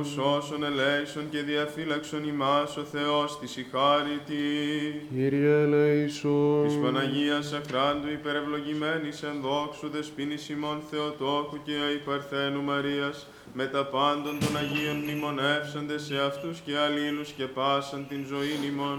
Σώσον ελέησον και διαφύλαξον ημάς ο Θεός της η χάριτη. Κύριε ελέησον. Της Παναγίας Αχράντου υπερευλογημένης εν δόξου δεσποίνης ημών Θεοτόκου και αϊπαρθένου Μαρίας, με τα πάντων των Αγίων μνημονεύσαντες σε αυτούς και αλλήλους και πάσαν την ζωήν ημών,